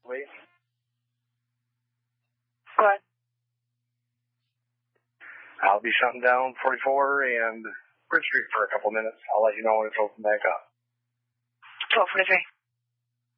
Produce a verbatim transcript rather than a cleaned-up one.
Wait. Go ahead. I'll be shutting down forty-four and Bridge Street for a couple minutes. I'll let you know when it's open back up. twelve forty-three.